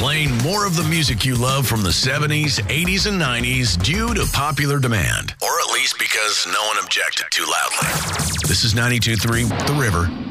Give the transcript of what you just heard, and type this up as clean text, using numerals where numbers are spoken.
playing more of the music you love from the 70s, 80s, and 90s due to popular demand, or at least because no one objected too loudly. This is 92.3 The River.